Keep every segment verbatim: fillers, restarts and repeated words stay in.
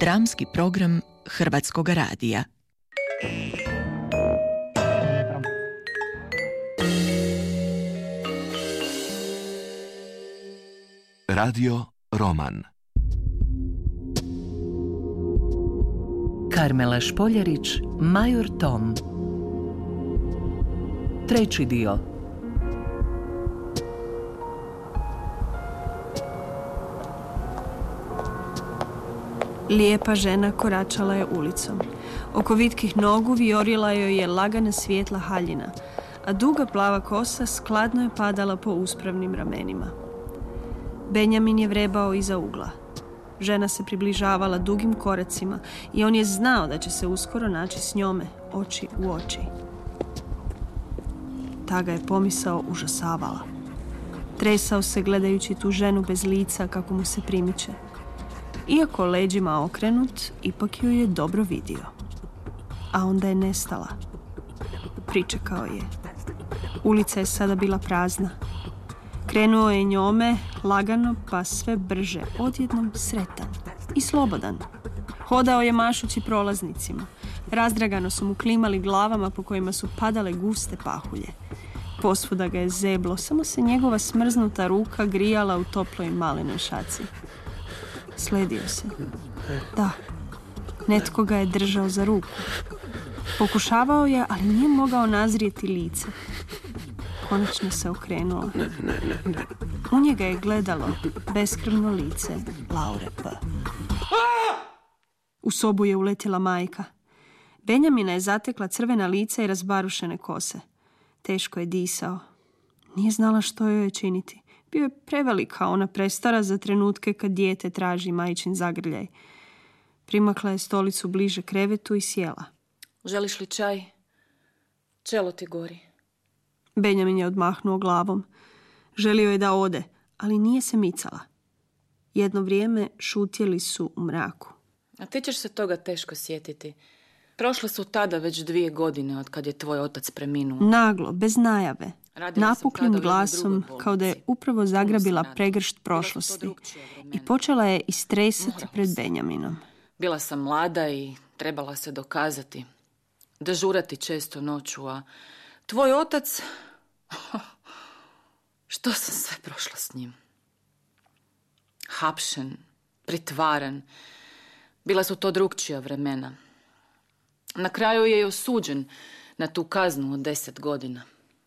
Dramski program Hrvatskog radija. Radio Roman. Karmela Špoljarić, Major Tom. Treći dio. Lijepa žena koračala je ulicom. Oko vitkih nogu vijorila joj je lagana svijetla haljina, a duga plava kosa skladno je padala po uspravnim ramenima. Benjamin je vrebao iza ugla. Žena se približavala dugim koracima i on je znao da će se uskoro naći s njome, oči u oči. Ta ga je pomisao užasavala. Tresao se gledajući tu ženu bez lica kako mu se primiče. Iako leđima okrenut, ipak ju je dobro vidio. A onda je nestala. Pričekao je. Ulica je sada bila prazna. Krenuo je njome, lagano, pa sve brže, odjednom sretan i slobodan. Hodao je mašući prolaznicima. Razdragano su mu klimali glavama po kojima su padale guste pahulje. Posvuda ga je zeblo, samo se njegova smrznuta ruka grijala u toploj malenoj šaci. Sledio se. Da, netko ga je držao za ruku. Pokušavao je, ali nije mogao nazrijeti lice. Konačno se okrenuo. U njega je gledalo beskrvno lice Laure P. U sobu je uletjela majka. Benjamina je zatekla crvena lica i razbarušene kose. Teško je disao. Nije znala što joj je činiti. Bio je prevelika, ona prestara za trenutke kad dijete traži majčin zagrljaj. Primakla je stolicu bliže krevetu i sjela. Želiš li čaj? Čelo ti gori. Benjamin je odmahnuo glavom. Želio je da ode, ali nije se micala. Jedno vrijeme šutjeli su u mraku. A ti ćeš se toga teško sjetiti. Prošle su tada već dvije godine od kad je tvoj otac preminuo. Naglo, bez najave. Napuklim glasom, kao da je upravo zagrabila pregršt prošlosti i počela je istresati pred Benjaminom. Bila sam mlada i trebala se dokazati. Dežurati često noću, a tvoj otac... Što sam sve prošla s njim? Hapšen, pritvaran. Bila su to drukčija vremena. Na kraju je i osuđen na tu kaznu od deset godina.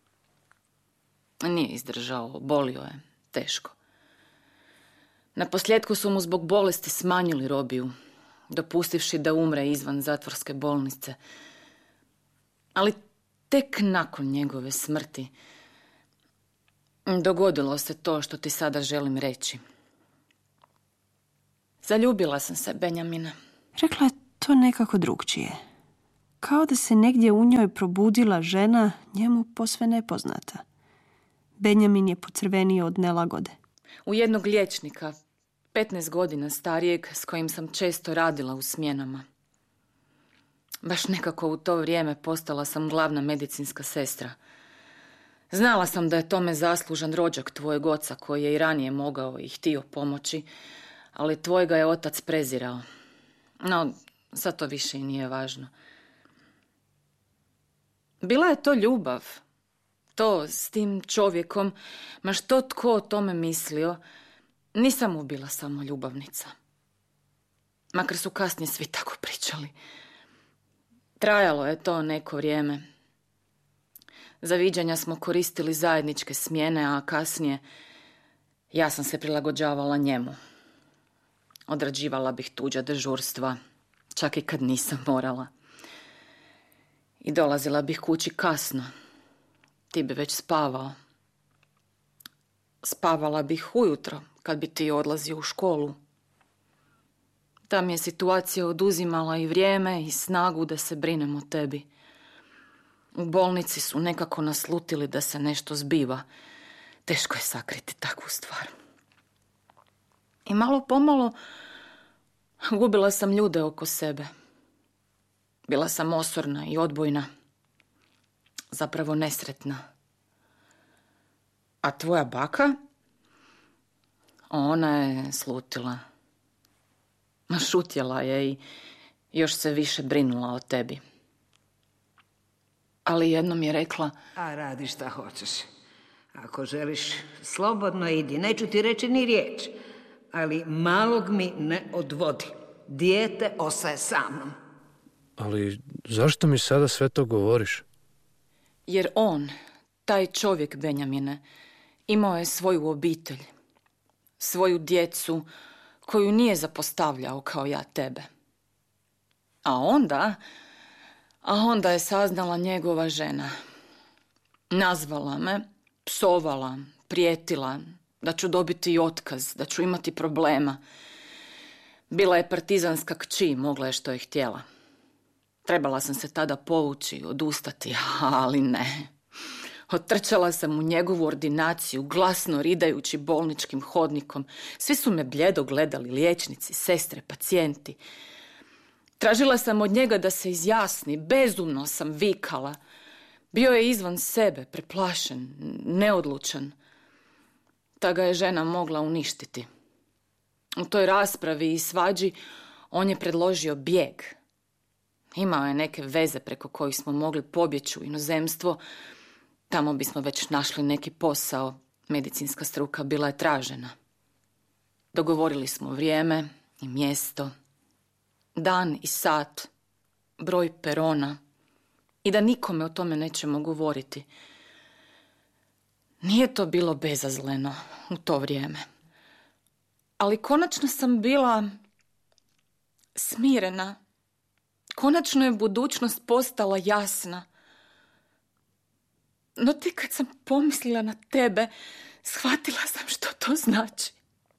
Nije izdržao, bolio je, teško. Naposljetku su mu zbog bolesti smanjili robiju, dopustivši da umre izvan zatvorske bolnice. Ali tek nakon njegove smrti dogodilo se to što ti sada želim reći. Zaljubila sam se, Benjamina. Rekla je to nekako drukčije. Kao da se negdje u njoj probudila žena, njemu posve nepoznata. Benjamin je pocrvenio od nelagode. U jednog liječnika, petnaest godina starijeg, s kojim sam često radila u smjenama. Baš nekako u to vrijeme postala sam glavna medicinska sestra. Znala sam da je tome zaslužan rođak tvojeg oca, koji je i ranije mogao i htio pomoći, ali tvojega je otac prezirao. No, sad to više i nije važno. Bila je to ljubav. To s tim čovjekom, ma što tko o tome mislio, nisam mu bila samo ljubavnica. Makar su kasnije svi tako pričali. Trajalo je to neko vrijeme. Za viđanja smo koristili zajedničke smjene, a kasnije ja sam se prilagođavala njemu. Odrađivala bih tuđa dežurstva, čak i kad nisam morala. I dolazila bih kući kasno. Ti bi već spavao. Spavala bih ujutro, kad bi ti odlazio u školu. Ta mi je situacija oduzimala i vrijeme i snagu da se brinem o tebi. U bolnici su nekako naslutili da se nešto zbiva. Teško je sakriti takvu stvar. I malo pomalo gubila sam ljude oko sebe. Bila sam osorna i odbojna. Zapravo nesretna. A tvoja baka? Ona je slutila. Ma šutjela je i još se više brinula o tebi. Ali jednom je rekla... A radi šta hoćeš. Ako želiš, slobodno idi. Neću ti reći ni riječ. Ali malog mi ne odvodi. Dijete ostaje sa mnom. Ali zašto mi sada sve to govoriš? Jer on, taj čovjek Benjamine, imao je svoju obitelj. Svoju djecu koju nije zapostavljao kao ja tebe. A onda... A onda je saznala njegova žena. Nazvala me, psovala, prijetila da ću dobiti otkaz, da ću imati problema. Bila je partizanska kći, mogla je što je htjela. Trebala sam se tada povući, odustati, ali ne. Otrčala sam u njegovu ordinaciju, glasno ridajući bolničkim hodnikom. Svi su me bljedo gledali, liječnici, sestre, pacijenti. Tražila sam od njega da se izjasni, bezumno sam vikala. Bio je izvan sebe, preplašen, neodlučan. Ta ga je žena mogla uništiti. U toj raspravi i svađi on je predložio bijeg. Imao je neke veze preko kojih smo mogli pobjeći u inozemstvo. Tamo bismo već našli neki posao. Medicinska struka bila je tražena. Dogovorili smo vrijeme i mjesto, dan i sat, broj perona i da nikome o tome nećemo govoriti. Nije to bilo bezazleno u to vrijeme. Ali konačno sam bila smirena. Konačno je budućnost postala jasna. No tek kad sam pomislila na tebe, shvatila sam što to znači.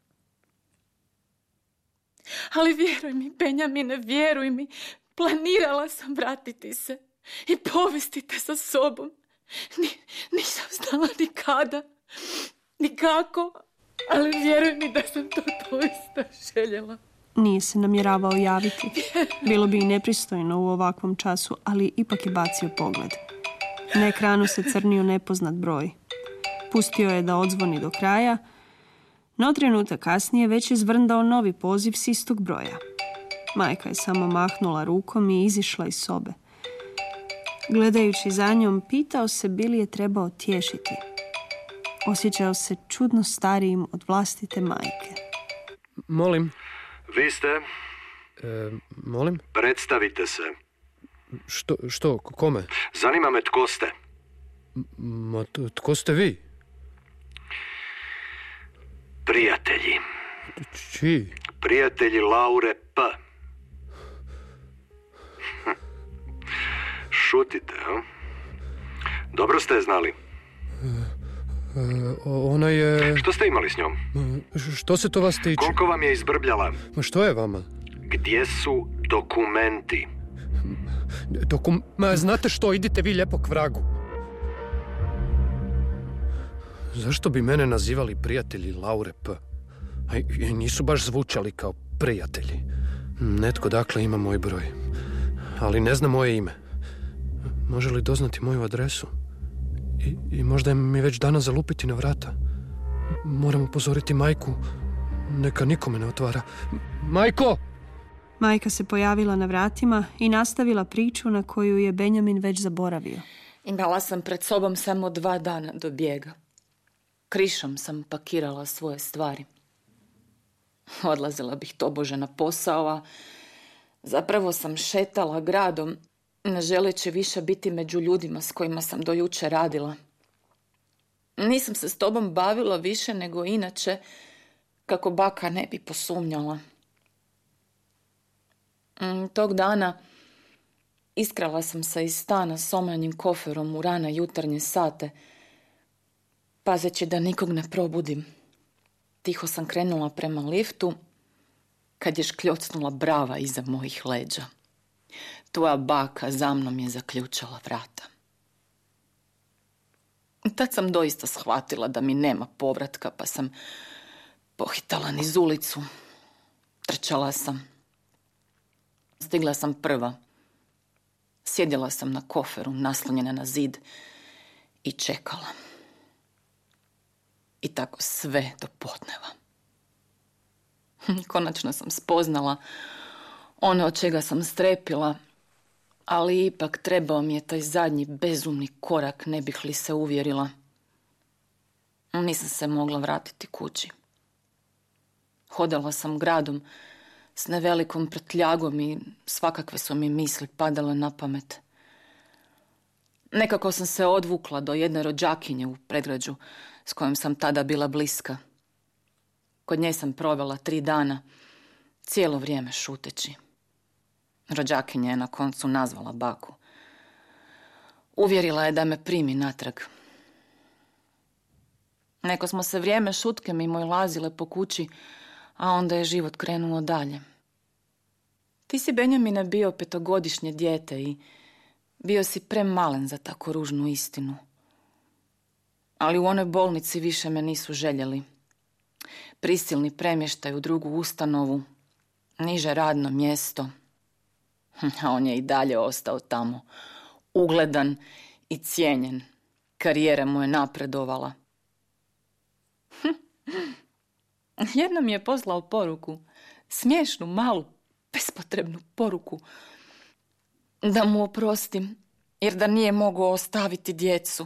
Ali vjeruj mi, Benjamine, vjeruj mi, planirala sam vratiti se i povesti te sa sobom. Ni, nisam znala ni kada, ni kako, ali vjeruj mi da sam to doista željela. Nije se namjeravao javiti. Bilo bi i nepristojno u ovakvom času, ali ipak je bacio pogled. Na ekranu se crnio nepoznat broj. Pustio je da odzvoni do kraja, no trenutak kasnije već je zvrndao novi poziv s istog broja. Majka je samo mahnula rukom i izišla iz sobe. Gledajući za njom, pitao se bi li je trebao tješiti. Osjećao se čudno starijim od vlastite majke. Molim. Vi ste? E, molim? Predstavite se. Što, što, kome? Zanima me tko ste. Ma, t- tko ste vi? Prijatelji. Čiji? Prijatelji Laure P. Hm. Šutite, a? Dobro ste je znali. E, ona je... Što ste imali s njom? Što se to vas tiče? Koliko vam je izbrbljala? Ma što je vama? Gdje su dokumenti? Dokum... Ma znate što, idite vi lijepo k vragu. Zašto bi mene nazivali prijatelji Laure P? A nisu baš zvučali kao prijatelji. Netko dakle ima moj broj, ali ne zna moje ime. Može li doznati moju adresu? I, i možda mi već danas zalupiti na vrata. Moram upozoriti majku. Neka nikome ne otvara. Majko! Majka se pojavila na vratima i nastavila priču na koju je Benjamin već zaboravio. Imala sam pred sobom samo dva dana do bijega. Krišom sam pakirala svoje stvari. Odlazila bih tobože na posao, a zapravo sam šetala gradom, ne želeći više biti među ljudima s kojima sam do jučer radila. Nisam se s tobom bavila više nego inače, kako baka ne bi posumnjala. Tog dana iskrala sam se iz stana s omanjim koferom u rane jutarnje sate, pazeći da nikog ne probudim. Tiho sam krenula prema liftu, kad je škljocnula brava iza mojih leđa. Tvoja baka za mnom je zaključala vrata. Tad sam doista shvatila da mi nema povratka, pa sam pohitala niz ulicu. Trčala sam. Stigla sam prva. Sjedila sam na koferu, naslonjena na zid i čekala. I tako sve do podneva. Konačno sam spoznala ono od čega sam strepila, ali ipak trebao mi je taj zadnji bezumni korak, ne bih li se uvjerila. Nisam se mogla vratiti kući. Hodala sam gradom s nevelikom prtljagom i svakakve su mi misli padale na pamet. Nekako sam se odvukla do jedne rođakinje u predgrađu s kojom sam tada bila bliska. Kod nje sam provela tri dana, cijelo vrijeme šuteći. Rođakinja je na koncu nazvala baku. Uvjerila je da me primi natrag. Neko smo se vrijeme šutke mimo ilazile po kući, a onda je život krenuo dalje. Ti si, Benjamine, bio petogodišnje dijete i bio si premalen za tako ružnu istinu. Ali u onoj bolnici više me nisu željeli. Prisilni premještaj u drugu ustanovu, niže radno mjesto. A on je i dalje ostao tamo, ugledan i cijenjen. Karijera mu je napredovala. Jednom mi je poslao poruku, smiješnu, malu, bespotrebnu poruku, da mu oprostim, jer da nije mogao ostaviti djecu.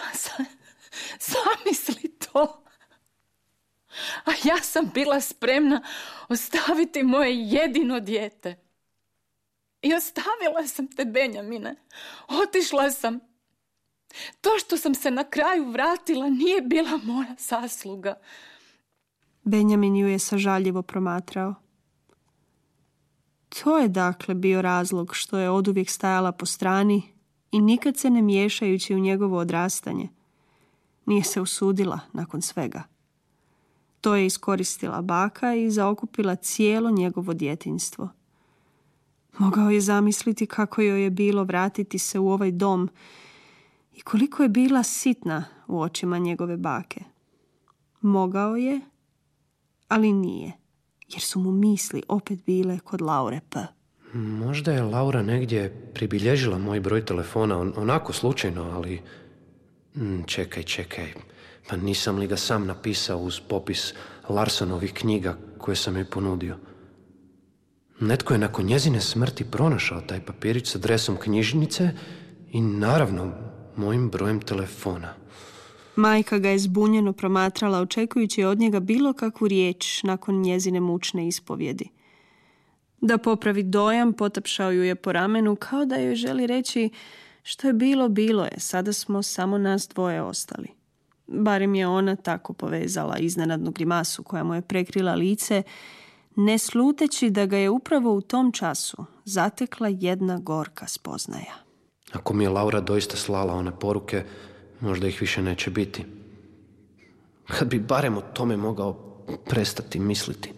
Zamisli to. A ja sam bila spremna ostaviti moje jedino dijete. I ostavila sam te, Benjamine. Otišla sam. To što sam se na kraju vratila nije bila moja zasluga. Benjamin ju je sažaljivo promatrao. To je dakle bio razlog što je oduvijek stajala po strani i nikad se ne miješajući u njegovo odrastanje. Nije se usudila nakon svega. To je iskoristila baka i zaokupila cijelo njegovo djetinjstvo. Mogao je zamisliti kako joj je bilo vratiti se u ovaj dom i koliko je bila sitna u očima njegove bake. Mogao je, ali nije, jer su mu misli opet bile kod Laure P. Možda je Laura negdje pribilježila moj broj telefona, on, onako slučajno, ali... Mm, čekaj, čekaj, pa nisam li ga sam napisao uz popis Larsonovih knjiga koje sam joj ponudio? Netko je nakon njezine smrti pronašao taj papirić s adresom knjižnice i naravno mojim brojem telefona. Majka ga je zbunjeno promatrala, očekujući od njega bilo kakvu riječ nakon njezine mučne ispovjedi. Da popravi dojam, potapšao ju je po ramenu kao da joj želi reći što je bilo, bilo je, sada smo samo nas dvoje ostali. Barem je ona tako povezala iznenadnu grimasu koja mu je prekrila lice, ne sluteći da ga je upravo u tom času zatekla jedna gorka spoznaja. Ako mi je Laura doista slala one poruke, možda ih više neće biti. Kad bi barem o tome mogao prestati misliti.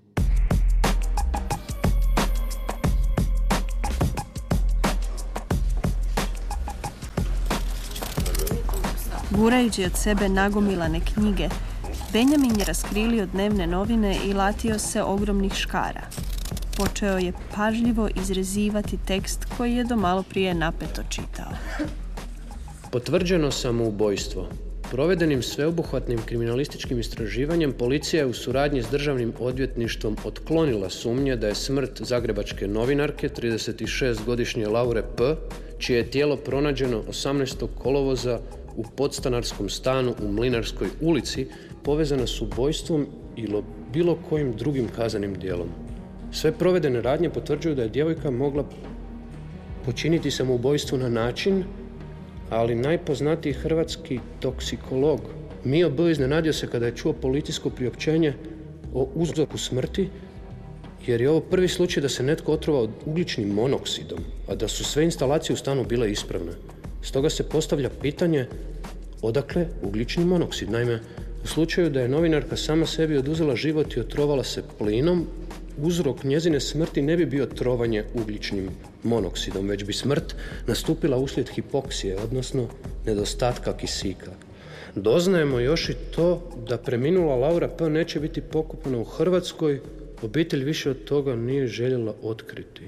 Gurajući od sebe nagomilane knjige, Benjamin je raskrilio dnevne novine i latio se ogromnih škara. Počeo je pažljivo izrezivati tekst koji je do malo prije napeto čitao. Potvrđeno samoubojstvo. Provedenim sveobuhvatnim kriminalističkim istraživanjem policija je u suradnji s državnim odvjetništvom otklonila sumnje da je smrt zagrebačke novinarke tridesetšestgodišnje Laure P., čije je tijelo pronađeno osamnaestog kolovoza u podstanarskom stanu u Mlinarskoj ulici, povezana s ubojstvom ili bilo kojim drugim kaznenim djelom. Sve provedene radnje potvrđuju da je djevojka mogla počiniti samoubojstvo na način, ali najpoznatiji hrvatski toksikolog Mio B. iznenadio se kada je čuo policijsko priopćenje o uzroku smrti, jer je ovo prvi slučaj da se netko otrovao ugljičnim monoksidom, a da su sve instalacije u stanu bile ispravne. Stoga se postavlja pitanje odakle ugljični monoksid. Naime, u slučaju da je novinarka sama sebi oduzela život i otrovala se plinom, uzrok njezine smrti ne bi bio trovanje ugljičnim monoksidom, već bi smrt nastupila uslijed hipoksije, odnosno nedostatka kisika. Doznajemo još i to da preminula Laura P. neće biti pokopana u Hrvatskoj, obitelj više od toga nije željela otkriti.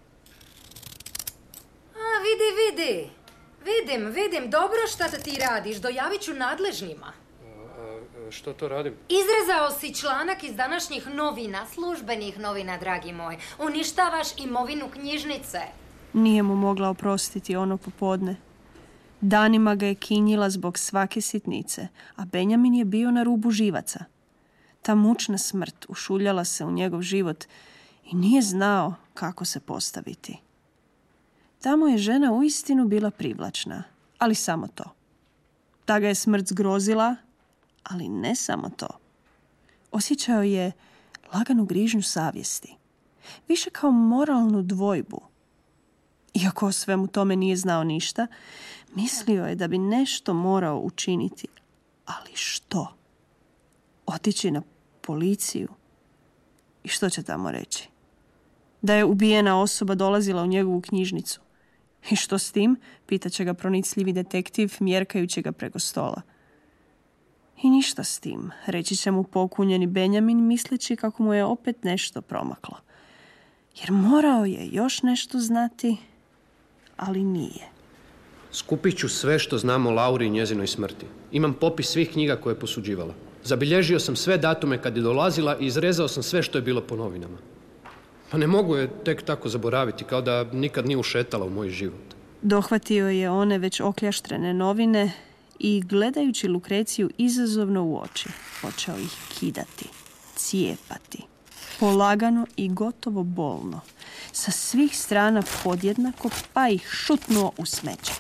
A, vidi, vidi. Vidim, vidim. Dobro šta ti radiš. Dojavit ću nadležnima. A, Što to radim? Izrezao si članak iz današnjih novina, službenih novina, dragi moj. Uništavaš imovinu knjižnice. Nije mu mogla oprostiti ono popodne. Danima ga je kinjila zbog svake sitnice, a Benjamin je bio na rubu živaca. Ta mučna smrt ušuljala se u njegov život i nije znao kako se postaviti. Tamo je žena uistinu bila privlačna, ali samo to. Ta ga je smrt zgrozila, ali ne samo to. Osjećao je laganu grižnju savjesti, više kao moralnu dvojbu. Iako o svemu tome nije znao ništa, mislio je da bi nešto morao učiniti. Ali što? Otići na policiju? I što će tamo reći? Da je ubijena osoba dolazila u njegovu knjižnicu. I što s tim? Pitaće ga pronicljivi detektiv, mjerkajući ga preko stola. I ništa s tim, reći će mu pokunjeni Benjamin, misleći kako mu je opet nešto promaklo. Jer morao je još nešto znati, ali nije. Skupit ću sve što znam o Lauri i njezinoj smrti. Imam popis svih knjiga koje je posuđivala. Zabilježio sam sve datume kad je dolazila i izrezao sam sve što je bilo po novinama. Pa ne mogu je tek tako zaboraviti, kao da nikad nije ušetala u moj život. Dohvatio je one već okljaštrene novine i, gledajući Lukreciju izazovno u oči, počeo ih kidati, cijepati. Polagano i gotovo bolno. Sa svih strana podjednako, pa ih šutnuo u smeće.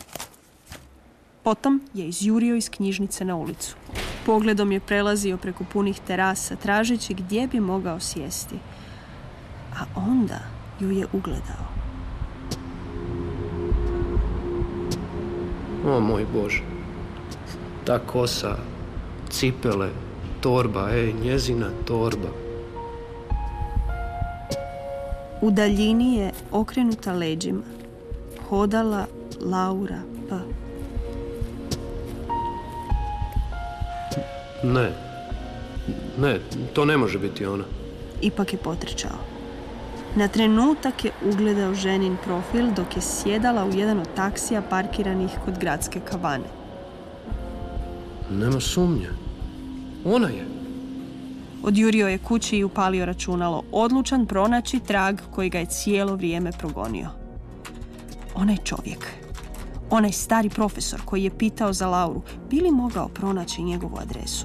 Potom je izjurio iz knjižnice na ulicu. Pogledom je prelazio preko punih terasa, tražeći gdje bi mogao sjesti. A onda ju je ugledao. O moj Bože, ta kosa, cipele, torba, ej, njezina torba. U daljini je, okrenuta leđima, hodala Laura P. Ne, ne, to ne može biti ona. Ipak je potrčao. Na trenutak je ugledao ženin profil dok je sjedala u jedan od taksija parkiranih kod gradske kavane. Nema sumnje. Ona je. Odjurio je kući i upalio računalo, odlučan pronaći trag koji ga je cijelo vrijeme progonio. Onaj čovjek, onaj stari profesor koji je pitao za Lauru, bi li mogao pronaći njegovu adresu?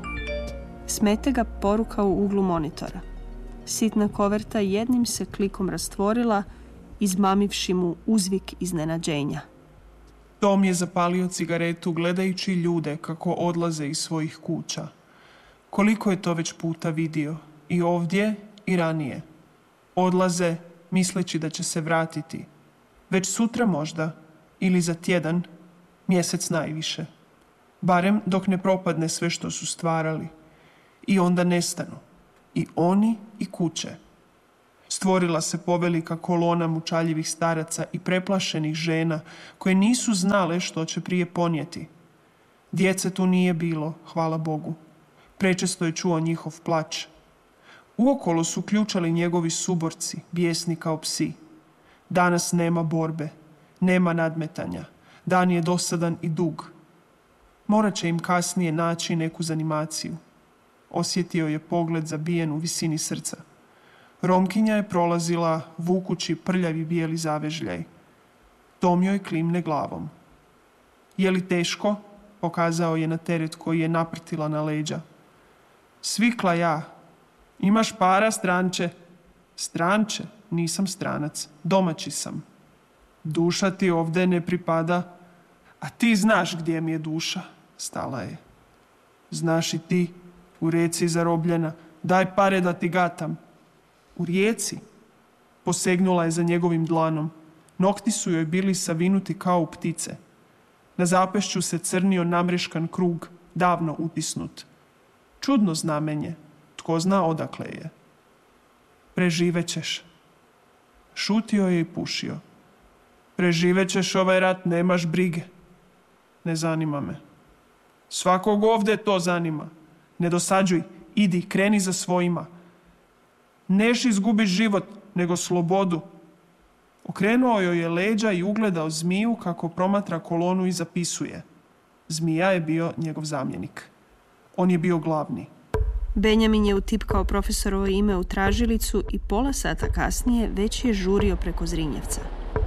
Smete ga poruka u uglu monitora. Sitna koverta jednim se klikom rastvorila, izmamivši mu uzvik iznenađenja. Tom je zapalio cigaretu gledajući ljude kako odlaze iz svojih kuća. Koliko je to već puta vidio, i ovdje i ranije. Odlaze misleći da će se vratiti. Već sutra možda, ili za tjedan, mjesec najviše. Barem dok ne propadne sve što su stvarali. I onda nestanu. I oni i kuće. Stvorila se povelika kolona mučaljivih staraca i preplašenih žena koje nisu znale što će prije ponijeti. Djece tu nije bilo, hvala Bogu. Prečesto je čuo njihov plać. Uokolo su ključali njegovi suborci, bijesni kao psi. Danas nema borbe, nema nadmetanja. Dan je dosadan i dug. Morat će im kasnije naći neku zanimaciju. Osjetio je pogled zabijen u visini srca. Romkinja je prolazila vukući prljavi bijeli zavežljaj. Tom joj klimne glavom. Je li teško? Pokazao je na teret koji je naprtila na leđa. Svikla ja. Imaš para, stranče? Stranče? Nisam stranac. Domaći sam. Duša ti ovdje ne pripada. A ti znaš gdje mi je duša. Stala je. Znaš i ti, u rijeci zarobljena. Daj pare da ti gatam. U rijeci? Posegnula je za njegovim dlanom. Nokti su joj bili savinuti kao u ptice. Na zapešću se crnio namreškan krug, davno utisnut. Čudno znamenje. Tko zna odakle je. Preživećeš. Šutio je i pušio. Preživećeš ovaj rat, nemaš brige. Ne zanima me. Svakog ovdje to zanima. Ne dosađuj, idi, kreni za svojima. Neš izgubiš život, nego slobodu. Okrenuo joj je leđa i ugledao zmiju kako promatra kolonu i zapisuje. Zmija je bio njegov zamjenik. On je bio glavni. Benjamin je utipkao profesorovo ime u tražilicu i pola sata kasnije već je žurio preko Zrinjevca.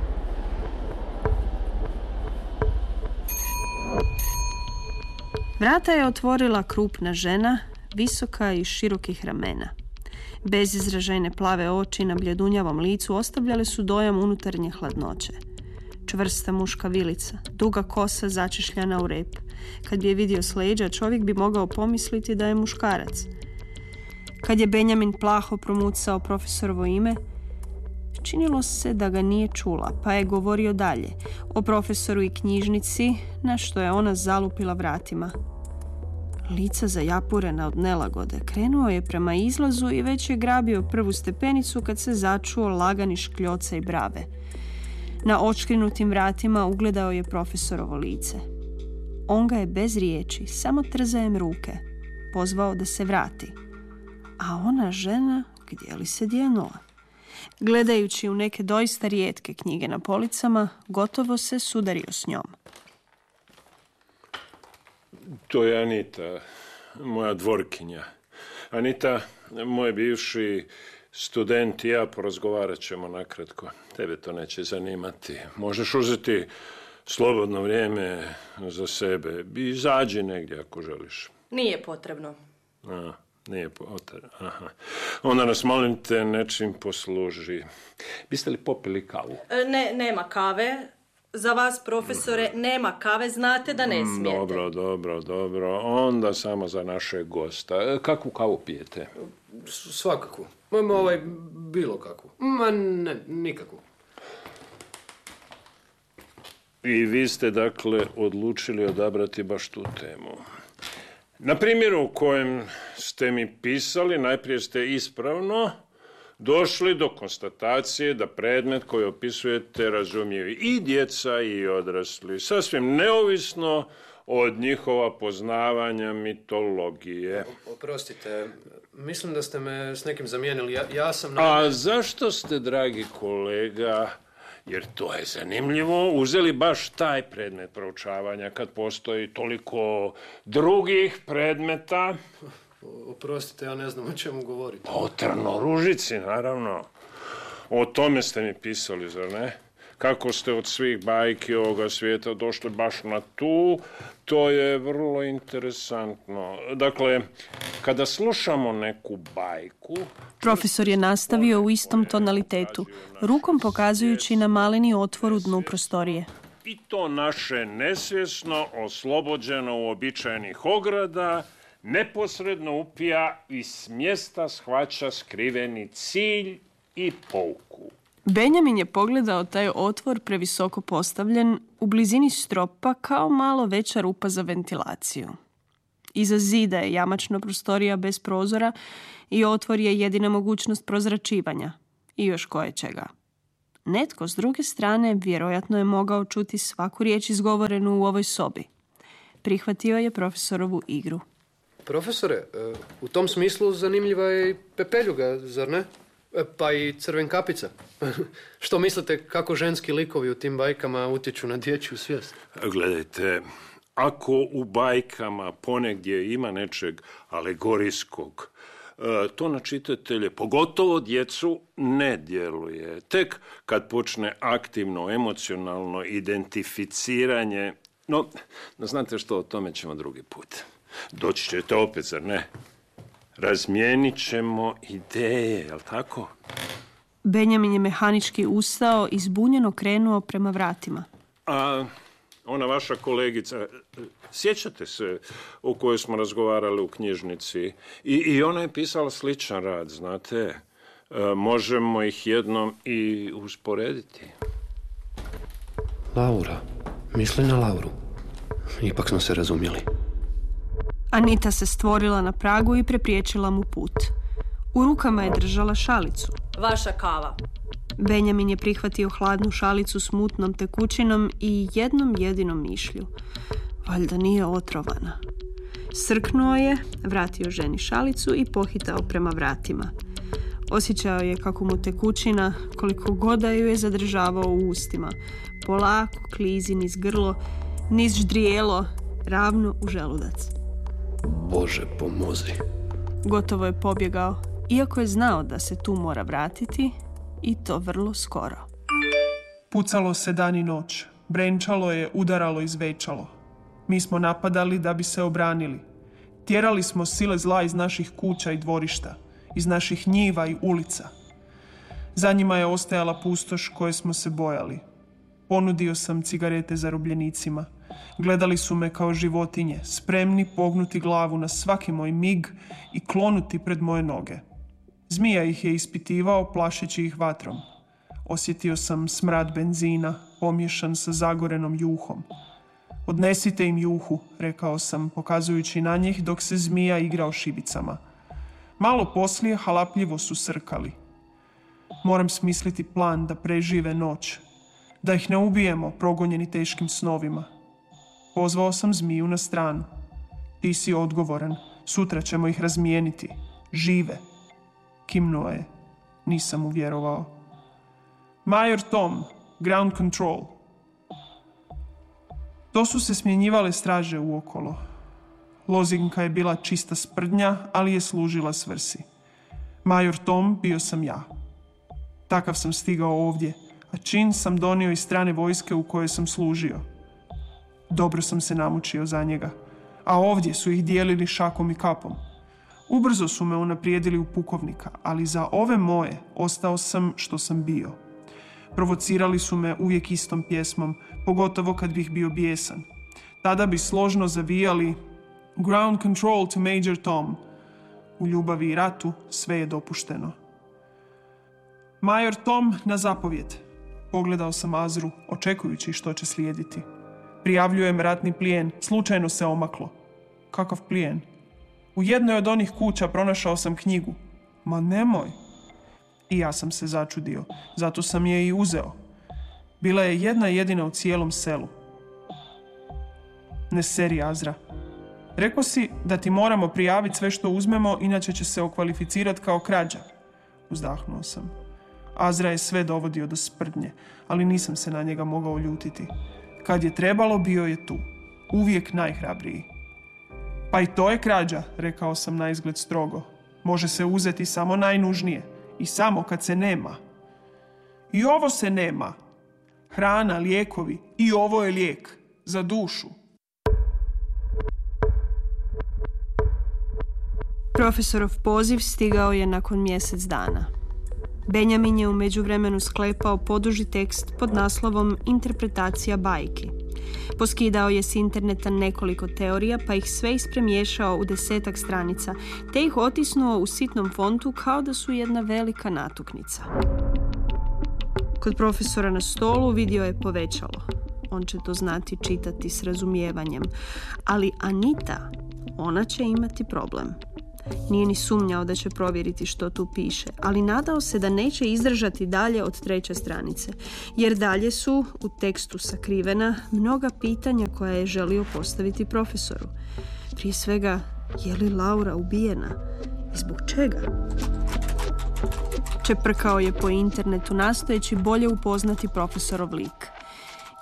Vrata je otvorila krupna žena, visoka i širokih ramena. Bezizražajne plave oči na bljedunjavom licu ostavljale su dojam unutarnje hladnoće. Čvrsta muška vilica, duga kosa začešljana u rep. Kad bi je vidio s leđa, čovjek bi mogao pomisliti da je muškarac. Kad je Benjamin plaho promucao profesorovo ime, činilo se da ga nije čula, pa je govorio dalje o profesoru i knjižnici, na što je ona zalupila vratima. Lica zajapurena od nelagode, krenuo je prema izlazu i već je grabio prvu stepenicu kad se začuo lagani škljoca i brave. Na odškrinutim vratima ugledao je profesorovo lice. On ga je bez riječi, samo trzajem ruke, pozvao da se vrati. A ona žena, gdje li se djenula? Gledajući u neke doista rijetke knjige na policama, gotovo se sudario s njom. To je Anita, moja dvorkinja. Anita, moj bivši student i ja porazgovarat ćemo nakratko. Tebe to neće zanimati. Možeš uzeti slobodno vrijeme za sebe. Izađi negdje ako želiš. Nije potrebno. A, nije potrebno. Aha. Onda nas, molim te, nečim posluži. Biste li popili kavu? Ne, nema kave. Za vas, profesore, nema kave, znate da ne smijete. Dobro, dobro, dobro. Onda samo za našeg gosta. Kakvu kavu pijete? Svakakvu. Ma ovaj, bilo kakvu. Ma ne, nikakvu. I vi ste, dakle, odlučili odabrati baš tu temu. Na primjeru u kojem ste mi pisali, najprije ste ispravno došli do konstatacije da predmet koji opisujete razumiju i djeca i odrasli, sasvim neovisno od njihova poznavanja mitologije. Oprostite, mislim da ste me s nekim zamijenili. Ja, ja sam... Na... A zašto ste, dragi kolega, jer to je zanimljivo, uzeli baš taj predmet proučavanja kad postoji toliko drugih predmeta? Oprostite, ja ne znam o čemu govorite. O Trnoružici, naravno. O tome ste mi pisali, zar ne? Kako ste od svih bajki ovoga svijeta došli baš na tu, to je vrlo interesantno. Dakle, kada slušamo neku bajku... Profesor je nastavio u istom tonalitetu, rukom pokazujući na maleni otvor u dnu prostorije. I to naše nesvjesno, oslobođeno uobičajenih ograda, neposredno upija i s mjesta shvaća skriveni cilj i pouku. Benjamin je pogledao taj otvor previsoko postavljen, u blizini stropa kao malo veća rupa za ventilaciju. Iza zida je jamačna prostorija bez prozora i otvor je jedina mogućnost prozračivanja i još koje čega. Netko s druge strane vjerojatno je mogao čuti svaku riječ izgovorenu u ovoj sobi. Prihvatio je profesorovu igru. Profesore, u tom smislu zanimljiva je i Pepeljuga, zar ne? Pa i Crvenkapica. Što mislite kako ženski likovi u tim bajkama utječu na dječju svijest? Gledajte, ako u bajkama ponegdje ima nečeg alegorijskog, to na čitatelje, pogotovo djecu, ne djeluje. Tek kad počne aktivno, emocionalno identificiranje, no, znate što, o tome ćemo drugi put. Doći ćete opet, zar ne? Razmijenit ćemo ideje, jel tako? Benjamin je mehanički ustao i zbunjeno krenuo prema vratima. A ona vaša kolegica, sjećate se o kojoj smo razgovarali u knjižnici? I, i ona je pisala sličan rad, znate? E, možemo ih jednom i usporediti. Laura. Misli na Lauru. Ipak smo se razumjeli. Anita se stvorila na pragu i prepriječila mu put. U rukama je držala šalicu. Vaša kava. Benjamin je prihvatio hladnu šalicu s mutnom tekućinom i jednom jedinom mišlju. Valjda nije otrovana. Srknuo je, vratio ženi šalicu i pohitao prema vratima. Osjećao je kako mu tekućina, koliko god da ju je zadržavao u ustima, polako klizi niz grlo, niz ždrijelo, ravno u želudac. Bože, pomozi. Gotovo je pobjegao, iako je znao da se tu mora vratiti, i to vrlo skoro. Pucalo se dan i noć. Brenčalo je, udaralo i zvećalo. Mi smo napadali da bi se obranili. Tjerali smo sile zla iz naših kuća i dvorišta, iz naših njiva i ulica. Za njima je ostajala pustoš koje smo se bojali. Ponudio sam cigarete zarobljenicima. Gledali su me kao životinje, spremni pognuti glavu na svaki moj mig i klonuti pred moje noge. Zmija ih je ispitivao, plašeći ih vatrom. Osjetio sam smrad benzina, pomiješan sa zagorenom juhom. Odnesite im juhu, rekao sam, pokazujući na njih dok se zmija igrao šibicama. Malo poslije halapljivo su srkali. Moram smisliti plan da prežive noć. Da ih ne ubijemo, progonjeni teškim snovima. Pozvao sam zmiju na stranu. Ti si odgovoran. Sutra ćemo ih razmijeniti. Žive. Kimnuo je. Nisam mu vjerovao. Major Tom, ground control. To su se smjenjivale straže uokolo. Lozinka je bila čista sprdnja, ali je služila svrsi. Major Tom bio sam ja. Takav sam stigao ovdje, a čin sam donio iz strane vojske u kojoj sam služio. Dobro sam se namučio za njega, a ovdje su ih dijelili šakom i kapom. Ubrzo su me unaprijedili u pukovnika, ali za ove moje ostao sam što sam bio. Provocirali su me uvijek istom pjesmom, pogotovo kad bih bio bijesan. Tada bi složno zavijali Ground control to Major Tom. U ljubavi i ratu sve je dopušteno. Major Tom na zapovjed. Pogledao sam Azru, očekujući što će slijediti. Prijavljujem ratni plijen, slučajno se omaklo. Kakav plijen? U jednoj od onih kuća pronašao sam knjigu. Ma nemoj. I ja sam se začudio, zato sam je i uzeo. Bila je jedna jedina u cijelom selu. Ne seri, Azra. Rekao si da ti moramo prijaviti sve što uzmemo, inače će se okvalificirati kao krađa. Uzdahnuo sam. Azra je sve dovodio do sprdnje, ali nisam se na njega mogao ljutiti. Kad je trebalo, bio je tu. Uvijek najhrabriji. Pa i to je krađa, rekao sam naizgled strogo. Može se uzeti samo najnužnije. I samo kad se nema. I ovo se nema. Hrana, lijekovi. I ovo je lijek. Za dušu. Profesorov poziv stigao je nakon mjesec dana. Benjamin je u međuvremenu sklepao poduži tekst pod naslovom Interpretacija bajki. Poskidao je s interneta nekoliko teorija, pa ih sve ispremiješao u desetak stranica, te ih otisnuo u sitnom fontu kao da su jedna velika natuknica. Kod profesora na stolu vidio je povećalo. On će to znati čitati s razumijevanjem. Ali Anita, ona će imati problem. Nije ni sumnjao da će provjeriti što tu piše, ali nadao se da neće izdržati dalje od treće stranice, jer dalje su u tekstu sakrivena mnoga pitanja koja je želio postaviti profesoru. Prije svega, je li Laura ubijena i zbog čega? Čeprkao je po internetu nastojeći bolje upoznati profesorov lik.